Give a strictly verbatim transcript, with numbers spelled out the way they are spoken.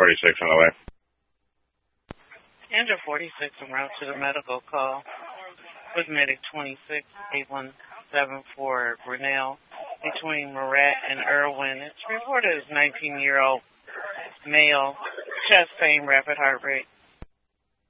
forty-six on the way. Angel forty-six en route to the medical call with medic twenty-six eight one seven for Grinnell between Murat and Irwin. It's reported as nineteen-year-old male, chest pain, rapid heart rate.